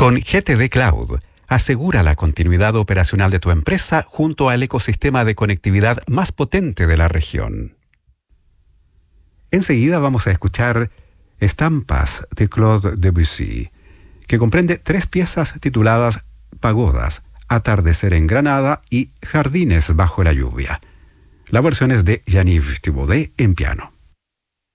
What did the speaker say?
Con GTD Cloud, asegura la continuidad operacional de tu empresa junto al ecosistema de conectividad más potente de la región. Enseguida vamos a escuchar Estampas de Claude Debussy, que comprende 3 piezas tituladas Pagodas, Atardecer en Granada y Jardines bajo la lluvia. La versión es de Yaniv Thibaudet en piano.